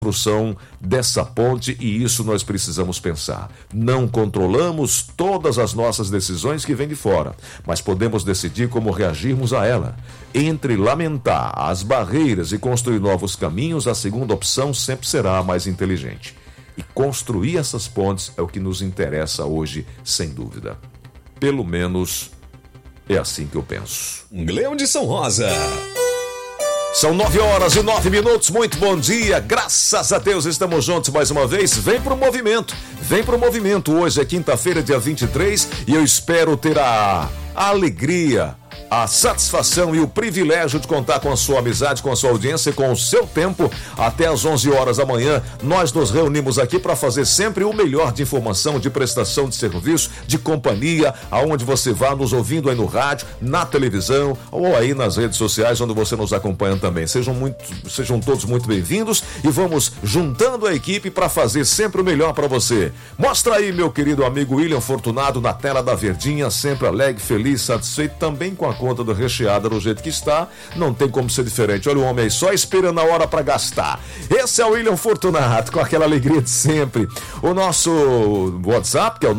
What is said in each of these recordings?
construção dessa ponte, e isso nós precisamos pensar. Não controlamos todas as nossas decisões que vêm de fora, mas podemos decidir como reagirmos a ela. Entre lamentar as barreiras e construir novos caminhos, a segunda opção sempre será a mais inteligente. E construir essas pontes é o que nos interessa hoje, sem dúvida. Pelo menos é assim que eu penso. Leão de São Rosa. São 9h09, muito bom dia, graças a Deus estamos juntos mais uma vez. Vem pro movimento, hoje é quinta-feira, dia 23, e eu espero ter a alegria, a satisfação e o privilégio de contar com a sua amizade, com a sua audiência, com o seu tempo. Até às 11 horas da manhã, nós nos reunimos aqui para fazer sempre o melhor de informação, de prestação de serviço, de companhia, aonde você vá nos ouvindo aí no rádio, na televisão ou aí nas redes sociais, onde você nos acompanha também. Sejam todos muito bem-vindos e vamos juntando a equipe para fazer sempre o melhor para você. Mostra aí, meu querido amigo William Fortunado, na tela da Verdinha, sempre alegre, feliz, satisfeito, também com a conta do recheada do jeito que está, não tem como ser diferente. Olha o homem aí, só esperando a hora para gastar. Esse é o William Fortunato, com aquela alegria de sempre. O nosso WhatsApp, que é o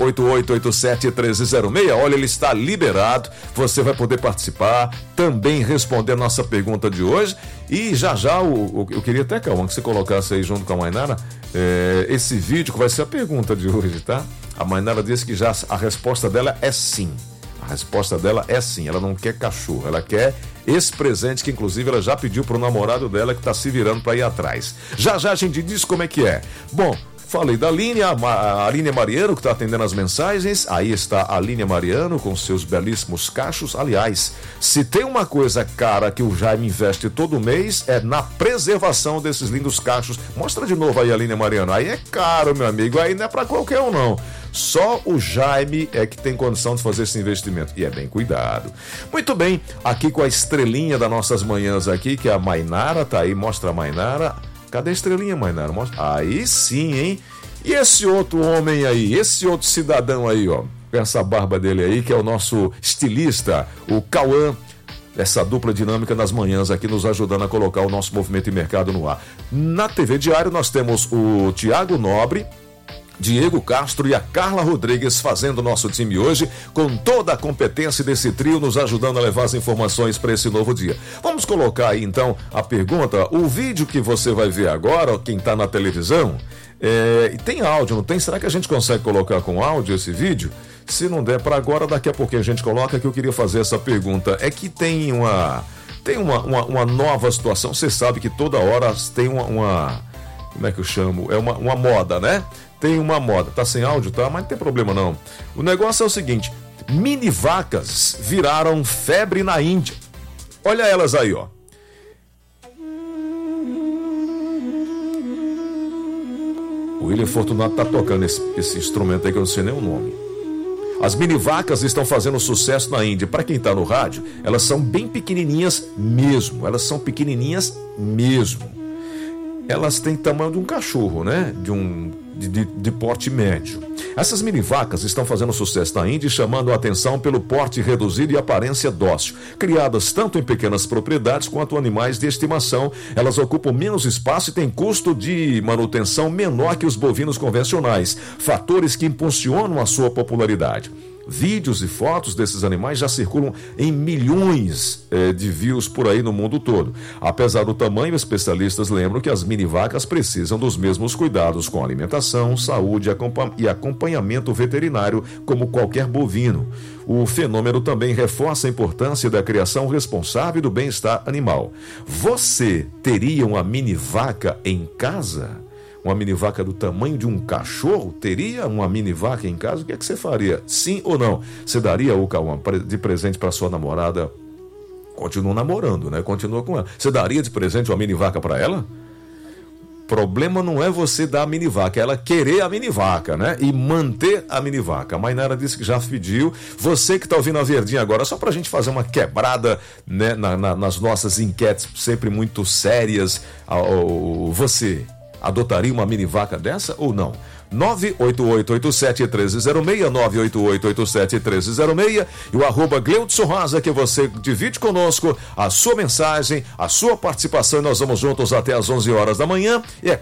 988871306, olha, ele está liberado, você vai poder participar, também responder a nossa pergunta de hoje. E já eu queria até, Cauã, que você colocasse aí junto com a Mainara esse vídeo que vai ser a pergunta de hoje, tá? A Mainara disse que já a resposta dela é sim. A resposta dela é sim, ela não quer cachorro, ela quer esse presente que inclusive ela já pediu pro namorado dela, que tá se virando para ir atrás. Já a gente diz como é que é. Bom, falei da Línia, a Línia Mariano, que está atendendo as mensagens. Aí está a Línia Mariano com seus belíssimos cachos. Aliás, se tem uma coisa cara que o Jaime investe todo mês, é na preservação desses lindos cachos. Mostra de novo aí a Línia Mariano. Aí é caro, meu amigo, aí não é para qualquer um não. Só o Jaime é que tem condição de fazer esse investimento. E é bem cuidado. Muito bem, aqui com a estrelinha das nossas manhãs aqui, que é a Mainara, tá aí, mostra a Mainara. Cadê a estrelinha, Mainara? Mostra. Aí sim, hein? E esse outro homem aí, esse outro cidadão aí, ó, com essa barba dele aí, que é o nosso estilista, o Cauã. Essa dupla dinâmica nas manhãs aqui nos ajudando a colocar o nosso movimento e mercado no ar. Na TV Diário nós temos o Tiago Nobre, Diego Castro e a Carla Rodrigues fazendo o nosso time hoje, com toda a competência desse trio, nos ajudando a levar as informações para esse novo dia. Vamos colocar aí então a pergunta. O vídeo que você vai ver agora, quem está na televisão, tem áudio, não tem? Será que a gente consegue colocar com áudio esse vídeo? Se não der para agora, daqui a pouquinho a gente coloca, que eu queria fazer essa pergunta. É que tem uma nova situação. Você sabe que toda hora tem uma como é que eu chamo? É uma moda, né? Tem uma moda, tá sem áudio, tá? Mas não tem problema não. O negócio é o seguinte, mini vacas viraram febre na Índia. Olha elas aí, ó. O William Fortunato tá tocando esse instrumento aí que eu não sei nem o nome. As mini vacas estão fazendo sucesso na Índia. Para quem tá no rádio, elas são bem pequenininhas mesmo. Elas têm tamanho de um cachorro, né? De porte médio. Essas mini vacas estão fazendo sucesso na Índia, chamando a atenção pelo porte reduzido e aparência dócil. Criadas tanto em pequenas propriedades quanto animais de estimação, elas ocupam menos espaço e têm custo de manutenção menor que os bovinos convencionais, fatores que impulsionam a sua popularidade. Vídeos e fotos desses animais já circulam em milhões de views por aí no mundo todo. Apesar do tamanho, especialistas lembram que as mini vacas precisam dos mesmos cuidados com alimentação, saúde e acompanhamento veterinário como qualquer bovino. O fenômeno também reforça a importância da criação responsável e do bem-estar animal. Você teria uma mini vaca em casa? Uma mini vaca do tamanho de um cachorro? Teria uma mini vaca em casa? O que é que você faria? Sim ou não? Você daria o Cauã de presente para sua namorada? Continua namorando, né? Continua com ela. Você daria de presente uma mini vaca para ela? Problema não é você dar a mini vaca, é ela querer a mini vaca, né? E manter a mini vaca. A Mainara disse que já pediu. Você que está ouvindo a Verdinha agora, só para a gente fazer uma quebrada, né, nas nossas enquetes sempre muito sérias. Você adotaria uma mini vaca dessa ou não? 98887-1306, 98887-1306 e o @Gleudson Rosa, que você divide conosco a sua mensagem, a sua participação, e nós vamos juntos até às 11 horas da manhã. E é